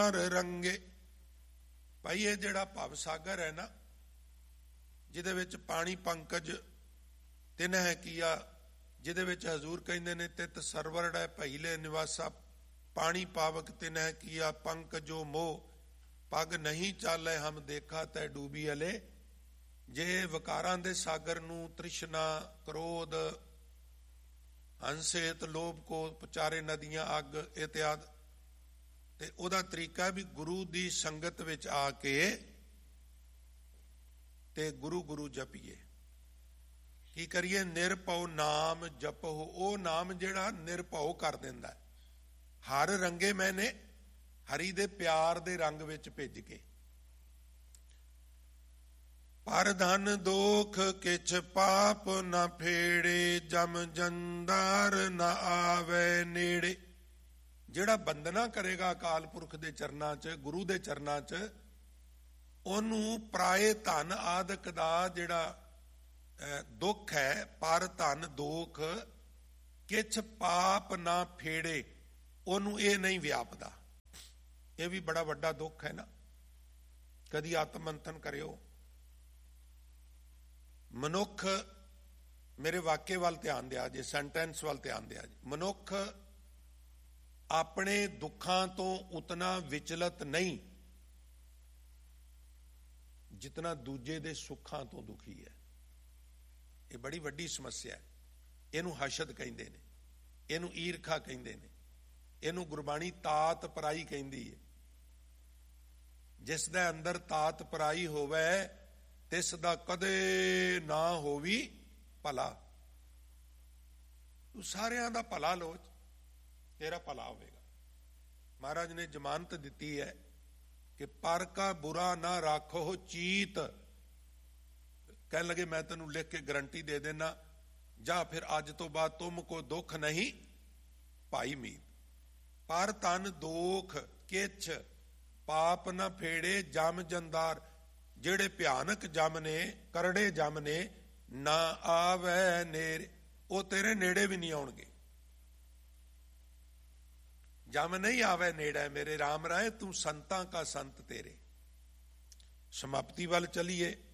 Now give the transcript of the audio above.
ਰੰਗੇ। ਭਾਈ ਇਹ ਜਿਹੜਾ ਭਵ ਸਾਗਰ ਹੈ ਨਾ, ਜਿਹਦੇ ਵਿੱਚ ਪਾਣੀ ਪੰਕਜ ਤਿੰਨ ਹੈ ਕੀਆ, ਜਿਹਦੇ ਵਿੱਚ ਹਜ਼ੂਰ ਕਹਿੰਦੇ ਨੇ ਤਿਤ ਸਰਵਰੜ ਹੈ ਭਈਲੇ ਨਿਵਾਸਾ, ਪਾਣੀ ਪਾਵਕ ਤਿੰਨ ਹੈ ਕੀਆ, ਪੰਕਜੋ ਮੋਹ ਪੱਗ ਨਹੀਂ ਚਾਲੇ ਹਮ ਦੇਖਾ ਤੈ ਡੂਬੀ ਅਲੇ। ਜੇ ਵਿਕਾਰਾਂ ਦੇ ਸਾਗਰ ਨੂੰ ਤ੍ਰਿਸ਼ਨਾ, ਕ੍ਰੋਧ, ਹੰਸੇਤ, ਲੋਭ ਕੋ ਪਚਾਰੇ ਨਦੀਆਂ ਅੱਗ ਇਤਿਆਦ, ਤੇ ਉਹਦਾ ਤਰੀਕਾ ਵੀ ਗੁਰੂ ਦੀ ਸੰਗਤ ਵਿੱਚ ਆ ਕੇ ਤੇ ਗੁਰੂ ਗੁਰੂ ਜਪੀਏ। ਕੀ ਕਰੀਏ? ਨਿਰਭਉ ਨਾਮ ਜਪੋ। ਉਹ ਨਾਮ ਜਿਹੜਾ ਨਿਰਭਉ ਕਰ ਦਿੰਦਾ। ਹਰ ਰੰਗੇ ਮੈਨੇ, ਹਰੀ ਦੇ ਪਿਆਰ ਦੇ ਰੰਗ ਵਿੱਚ ਭਿੱਜ ਕੇ। ਪਰ ਧਨ ਦੋਖ ਕਿਛ ਪਾਪ ਨਾ ਫੇੜੇ, ਜਮ ਜੰਦਾਰ ਨਾ ਆਵੇ ਨੇੜੇ। ਜਿਹੜਾ ਬੰਦਨਾ ਕਰੇਗਾ ਅਕਾਲ ਪੁਰਖ ਦੇ ਚਰਨਾਂ 'ਚ, ਗੁਰੂ ਦੇ ਚਰਨਾਂ 'ਚ, ਉਹਨੂੰ ਪਰਾਏ ਧਨ ਆਦਿਕ ਦਾ ਜਿਹੜਾ ਦੁੱਖ ਹੈ, ਪਰ ਧਨ ਦੋਖ ਕਿਛ ਪਾਪ ਨਾ ਫੇੜੇ, ਉਹਨੂੰ ਇਹ ਨਹੀਂ ਵਿਆਪਦਾ। ਇਹ ਵੀ ਬੜਾ ਵੱਡਾ ਦੁੱਖ ਹੈ ਨਾ। ਕਦੀ ਆਤਮ ਮੰਥਨ ਕਰਿਓ। ਮਨੁੱਖ, ਮੇਰੇ ਵਾਕੇ ਵੱਲ ਧਿਆਨ ਦਿਆ ਜੇ, ਸੈਂਟੈਂਸ ਵੱਲ ਧਿਆਨ ਦਿਆ ਜੇ। ਮਨੁੱਖ ਆਪਣੇ ਦੁੱਖਾਂ ਤੋਂ ਉਤਨਾ ਵਿਚਲਤ ਨਹੀਂ ਜਿਤਨਾ ਦੂਜੇ ਦੇ ਸੁੱਖਾਂ ਤੋਂ ਦੁਖੀ ਹੈ। ਇਹ ਬੜੀ ਵੱਡੀ ਸਮੱਸਿਆ ਹੈ। ਇਹਨੂੰ ਹਸ਼ਦ ਕਹਿੰਦੇ ਨੇ, ਇਹਨੂੰ ਈਰਖਾ ਕਹਿੰਦੇ ਨੇ, ਇਹਨੂੰ ਗੁਰਬਾਣੀ ਤਾਤ ਪਰਾਈ ਕਹਿੰਦੀ ਹੈ। ਜਿਸ ਦੇ ਅੰਦਰ ਤਾਤ ਪਰਾਈ ਹੋਵੇ ਤਿਸ ਦਾ ਕਦੇ ਨਾ ਹੋਵੀ ਭਲਾ। ਤੂੰ ਸਾਰਿਆਂ ਦਾ ਭਲਾ ਲੋਚ, ਤੇਰਾ ਭਲਾ ਹੋਵੇਗਾ। ਮਹਾਰਾਜ ਨੇ ਜ਼ਮਾਨਤ ਦਿੱਤੀ ਹੈ ਕਿ ਪਰ ਕਾ ਬੁਰਾ ਨਾ ਰਾਖੋ ਚੀਤ। ਕਹਿਣ ਲੱਗੇ ਮੈਂ ਤੈਨੂੰ ਲਿਖ ਕੇ ਗਰੰਟੀ ਦੇ ਦੇਣਾ, ਜਾਂ ਫਿਰ ਅੱਜ ਤੋਂ ਬਾਅਦ ਤੁਮ ਕੋ ਦੁੱਖ ਨਹੀਂ ਭਾਈ ਮੀਤ। ਪਰ ਤਨ ਦੋਖ ਕਿਛ ਪਾਪ ਨਾ ਫੇੜੇ, ਜਮ ਜੰਦਾਰ। ਜਿਹੜੇ ਭਿਆਨਕ ਜਮ ਨੇ, ਕਰੜੇ ਜਮ ਨੇ, ਨਾ ਆਵੇ ਨੇੜੇ, ਉਹ ਤੇਰੇ ਨੇੜੇ ਵੀ ਨਹੀਂ ਆਉਣਗੇ। ਜਮ ਨਹੀਂ ਆਵੇ ਨੇੜੇ ਮੇਰੇ ਰਾਮ ਰਾਏ, ਤੂੰ ਸੰਤਾਂ ਕਾ ਸੰਤ ਤੇਰੇ। ਸਮਾਪਤੀ ਵੱਲ ਚਲੀਏ।